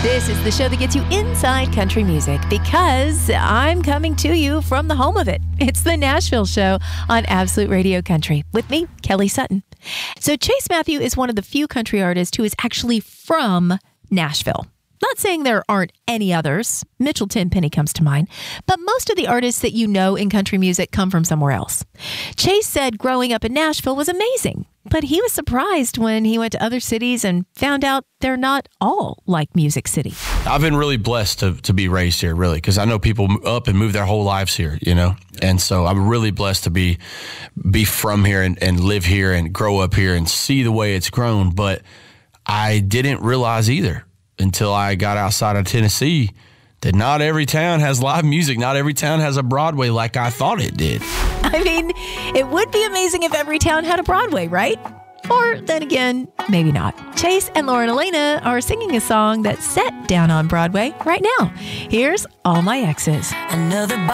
This is the show that gets you inside country music because I'm coming to you from the home of it. It's the Nashville Show on Absolute Radio Country with me, Kelly Sutton. So Chase Matthew is one of the few country artists who is actually from Nashville. Not saying there aren't any others. Mitchell Tenpenny comes to mind. But most of the artists that you know in country music come from somewhere else. Chase said growing up in Nashville was amazing, but he was surprised when he went to other cities and found out they're not all like Music City. I've been really blessed to be raised here, really, because I know people up and move their whole lives here, you know? And so I'm really blessed to be from here and live here and grow up here and see the way it's grown. But I didn't realize either until I got outside of Tennessee that not every town has live music. Not every town has a Broadway like I thought it did. I mean, it would be amazing if every town had a Broadway, right? Or then again, maybe not. Chase and Lauren Elena are singing a song that's set down on Broadway right now. Here's All My Exes. Another